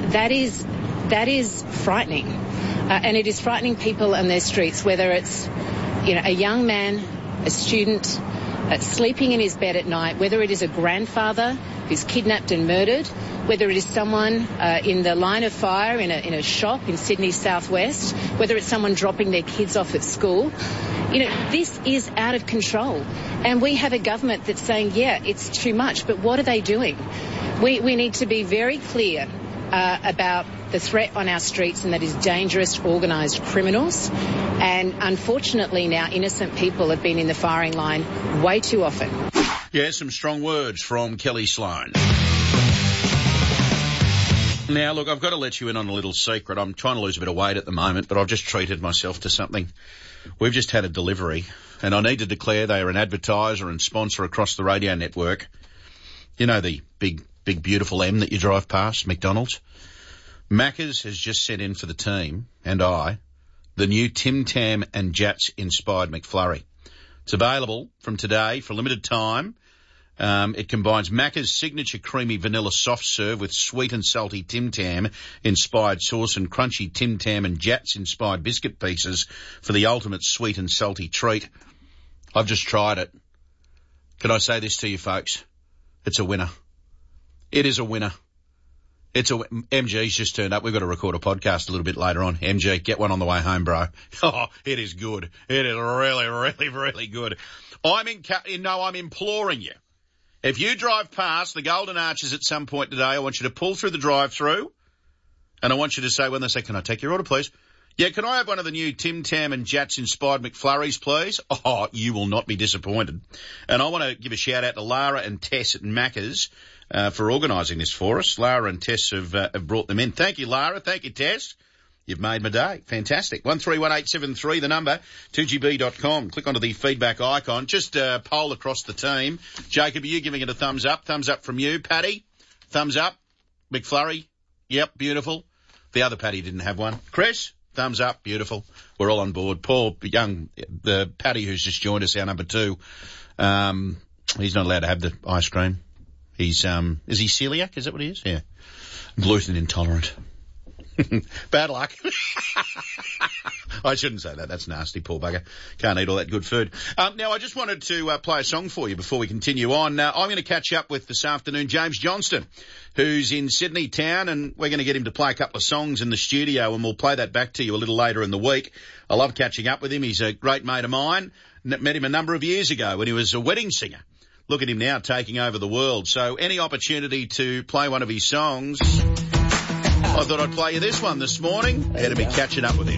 that is frightening. And it is frightening people in their streets, whether it's, a young man, a student, sleeping in his bed at night, whether it is a grandfather who's kidnapped and murdered, whether it is someone in the line of fire in a shop in Sydney's southwest, whether it's someone dropping their kids off at school. This is out of control. And we have a government that's saying, yeah, it's too much. But what are they doing? We need to be very clear about the threat on our streets, and that is dangerous, organised criminals. And unfortunately now innocent people have been in the firing line way too often. Yeah, some strong words from Kelly Sloan. Now, look, I've got to let you in on a little secret. I'm trying to lose a bit of weight at the moment, but I've just treated myself to something. We've just had a delivery, and I need to declare they are an advertiser and sponsor across the radio network. You know the big, beautiful M that you drive past, McDonald's? Macca's has just sent in for the team, and the new Tim Tam and Jats inspired McFlurry. It's available from today for a limited time. It combines Macca's signature creamy vanilla soft serve with sweet and salty Tim Tam inspired sauce and crunchy Tim Tam and Jats inspired biscuit pieces for the ultimate sweet and salty treat. I've just tried it. Can I say this to you folks? It's a winner. It is a winner. MG's just turned up. We've got to record a podcast a little bit later on. MG, get one on the way home, bro. Oh, it is good. It is really, really, really good. I'm imploring you. If you drive past the Golden Arches at some point today, I want you to pull through the drive-through, and I want you to say, when they say, can I take your order, please? Yeah, can I have one of the new Tim Tam and Jats inspired McFlurries, please? Oh, you will not be disappointed. And I want to give a shout out to Lara and Tess at Macca's for organising this for us. Lara and Tess have brought them in. Thank you, Lara. Thank you, Tess. You've made my day. Fantastic. 131873, the number, 2GB.com. Click onto the feedback icon. Just poll across the team. Jacob, are you giving it a thumbs up? Thumbs up from you. Paddy, thumbs up. McFlurry, yep, beautiful. The other Paddy didn't have one. Chris, thumbs up, beautiful. We're all on board. Paul Young, the Paddy who's just joined us, our number 2, he's not allowed to have the ice cream. He's, is he celiac? Is that what he is? Yeah. Gluten intolerant. Bad luck. I shouldn't say that. That's nasty, poor bugger. Can't eat all that good food. Now, I just wanted to play a song for you before we continue on. I'm going to catch up with, this afternoon, James Johnston, who's in Sydney town, and we're going to get him to play a couple of songs in the studio, and we'll play that back to you a little later in the week. I love catching up with him. He's a great mate of mine. Met him a number of years ago when he was a wedding singer. Look at him now taking over the world. So any opportunity to play one of his songs, I thought I'd play you this one this morning. Ahead of me catching up with him.